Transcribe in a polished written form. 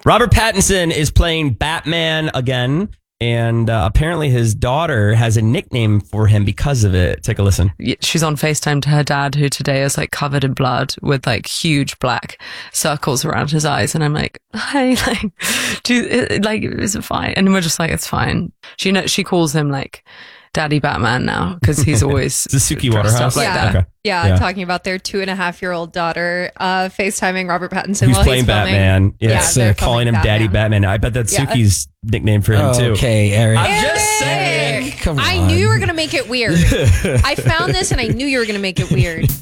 Robert Pattinson is playing Batman again. And apparently his daughter has a nickname for him because of it. Take a listen. She's on FaceTime to her dad, who today is like covered in blood with like huge black circles around his eyes. And I'm like, hi, is it fine? And we're just like, it's fine. She calls him like Daddy Batman now because he's always the Suki Waterhouse like that. Okay. Yeah, talking about their 2.5-year-old daughter FaceTiming Robert Pattinson who's while playing he's filming. Batman. Yes, they're calling him Batman. Daddy Batman. I bet that's Suki's nickname for him too. Okay, Eric. I'm just saying. Come on. I knew you were going to make it weird. I found this and I knew you were going to make it weird.